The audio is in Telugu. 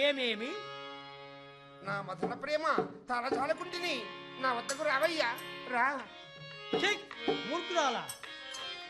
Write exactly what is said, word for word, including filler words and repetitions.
భయమేమి? నా మదన ప్రేమ తలజాలకుంటిని నా వద్దకు రావయ్యా రా. మూర్ఖురాలా,